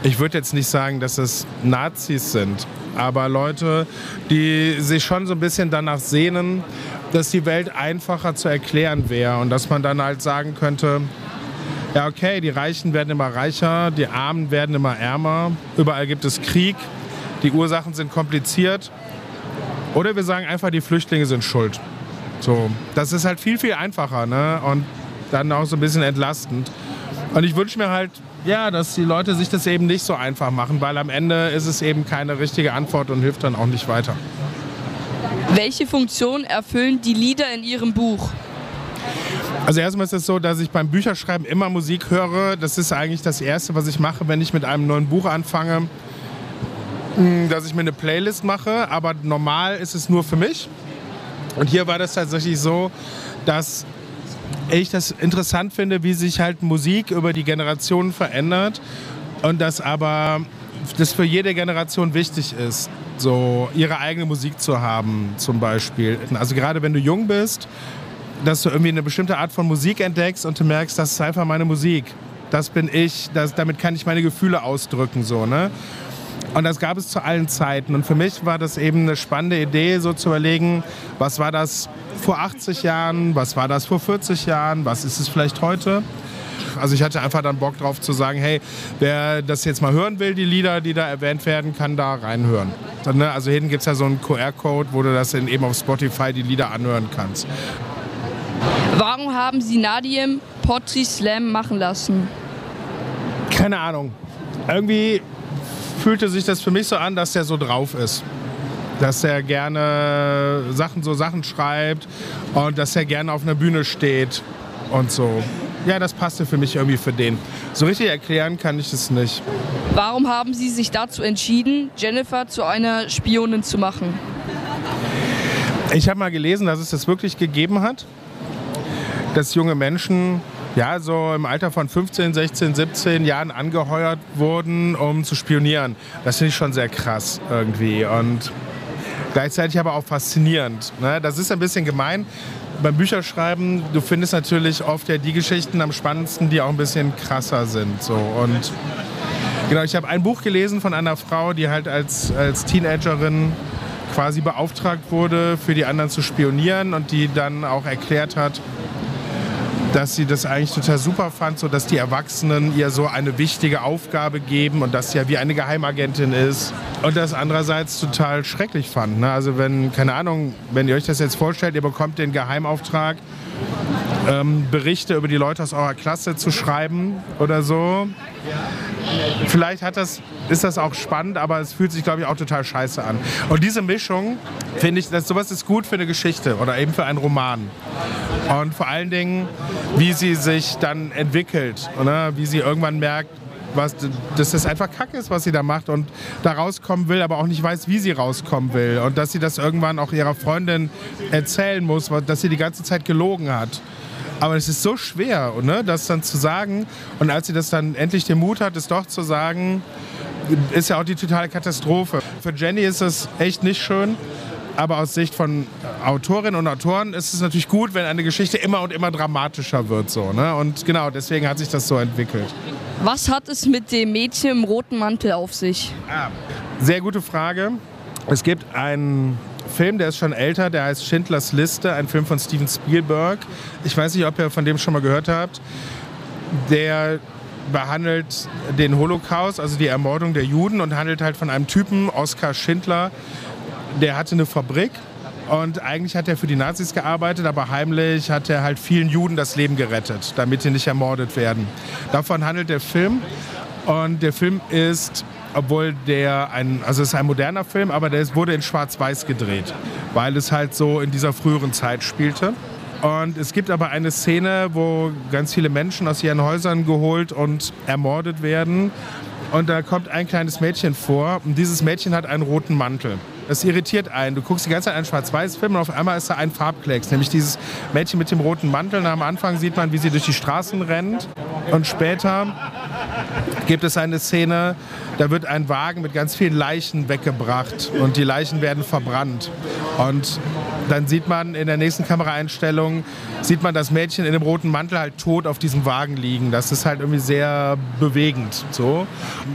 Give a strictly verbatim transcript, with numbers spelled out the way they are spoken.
Ich würde jetzt nicht sagen, dass es Nazis sind, aber Leute, die sich schon so ein bisschen danach sehnen, dass die Welt einfacher zu erklären wäre und dass man dann halt sagen könnte, ja okay, die Reichen werden immer reicher, die Armen werden immer ärmer, überall gibt es Krieg, die Ursachen sind kompliziert. Oder wir sagen einfach, die Flüchtlinge sind schuld. So, das ist halt viel, viel einfacher, ne? Und dann auch so ein bisschen entlastend. Und ich wünsche mir halt, ja, dass die Leute sich das eben nicht so einfach machen, weil am Ende ist es eben keine richtige Antwort und hilft dann auch nicht weiter. Welche Funktion erfüllen die Lieder in Ihrem Buch? Also erstmal ist es so, dass ich beim Bücherschreiben immer Musik höre. Das ist eigentlich das Erste, was ich mache, wenn ich mit einem neuen Buch anfange, dass ich mir eine Playlist mache. Aber normal ist es nur für mich. Und hier war das tatsächlich so, dass ich das interessant finde, wie sich halt Musik über die Generationen verändert und dass aber das für jede Generation wichtig ist, so ihre eigene Musik zu haben zum Beispiel. Also gerade wenn du jung bist, dass du irgendwie eine bestimmte Art von Musik entdeckst und du merkst, das ist einfach meine Musik. Das bin ich, das, damit kann ich meine Gefühle ausdrücken. So, ne? Und das gab es zu allen Zeiten. Und für mich war das eben eine spannende Idee, so zu überlegen, was war das vor achtzig Jahren, was war das vor vierzig Jahren, was ist es vielleicht heute? Also ich hatte einfach dann Bock drauf zu sagen, hey, wer das jetzt mal hören will, die Lieder, die da erwähnt werden, kann da reinhören. Dann, ne, also hinten gibt es ja so einen Q R-Code, wo du das in, eben auf Spotify die Lieder anhören kannst. Warum haben Sie Nadim Poetry Slam machen lassen? Keine Ahnung. Irgendwie fühlte sich das für mich so an, dass der so drauf ist. Dass er gerne Sachen, so Sachen schreibt und dass er gerne auf einer Bühne steht und so. Ja, das passte für mich irgendwie für den. So richtig erklären kann ich es nicht. Warum haben Sie sich dazu entschieden, Jennifer zu einer Spionin zu machen? Ich habe mal gelesen, dass es das wirklich gegeben hat, dass junge Menschen ja, so im Alter von fünfzehn, sechzehn, siebzehn Jahren angeheuert wurden, um zu spionieren. Das finde ich schon sehr krass irgendwie und gleichzeitig aber auch faszinierend. Ne? Das ist ein bisschen gemein. Beim Bücherschreiben, du findest natürlich oft ja die Geschichten am spannendsten, die auch ein bisschen krasser sind. So. Und genau, ich habe ein Buch gelesen von einer Frau, die halt als, als Teenagerin quasi beauftragt wurde, für die anderen zu spionieren und die dann auch erklärt hat, dass sie das eigentlich total super fand, so dass die Erwachsenen ihr so eine wichtige Aufgabe geben und dass sie ja wie eine Geheimagentin ist. Und das andererseits total schrecklich fand. Ne? Also wenn, keine Ahnung, wenn ihr euch das jetzt vorstellt, ihr bekommt den Geheimauftrag, ähm, Berichte über die Leute aus eurer Klasse zu schreiben oder so. Vielleicht hat das, ist das auch spannend, aber es fühlt sich, glaube ich, auch total scheiße an. Und diese Mischung, finde ich, dass sowas ist gut für eine Geschichte oder eben für einen Roman. Und vor allen Dingen, wie sie sich dann entwickelt, oder? Wie sie irgendwann merkt, was, dass das einfach Kacke ist, was sie da macht und da rauskommen will, aber auch nicht weiß, wie sie rauskommen will. Und dass sie das irgendwann auch ihrer Freundin erzählen muss, dass sie die ganze Zeit gelogen hat. Aber es ist so schwer, ne, das dann zu sagen. Und als sie das dann endlich den Mut hat, es doch zu sagen, ist ja auch die totale Katastrophe. Für Jenny ist das echt nicht schön. Aber aus Sicht von Autorinnen und Autoren ist es natürlich gut, wenn eine Geschichte immer und immer dramatischer wird. So, ne? Und genau, deswegen hat sich das so entwickelt. Was hat es mit dem Mädchen im roten Mantel auf sich? Ah, sehr gute Frage. Es gibt einen Film, der ist schon älter, der heißt Schindlers Liste, ein Film von Steven Spielberg. Ich weiß nicht, ob ihr von dem schon mal gehört habt. Der behandelt den Holocaust, also die Ermordung der Juden und handelt halt von einem Typen, Oskar Schindler. Der hatte eine Fabrik und eigentlich hat er für die Nazis gearbeitet, aber heimlich hat er halt vielen Juden das Leben gerettet, damit sie nicht ermordet werden. Davon handelt der Film und der Film ist, obwohl der ein, also es ist ein moderner Film, aber der wurde in Schwarz-Weiß gedreht, weil es halt so in dieser früheren Zeit spielte. Und es gibt aber eine Szene, wo ganz viele Menschen aus ihren Häusern geholt und ermordet werden. Und da kommt ein kleines Mädchen vor und dieses Mädchen hat einen roten Mantel. Das irritiert einen. Du guckst die ganze Zeit einen Schwarz-Weiß-Film und auf einmal ist da ein Farbklecks, nämlich dieses Mädchen mit dem roten Mantel. Und am Anfang sieht man, wie sie durch die Straßen rennt. Und später gibt es eine Szene, da wird ein Wagen mit ganz vielen Leichen weggebracht und die Leichen werden verbrannt. Und dann sieht man in der nächsten Kameraeinstellung, sieht man das Mädchen in dem roten Mantel halt tot auf diesem Wagen liegen. Das ist halt irgendwie sehr bewegend. So.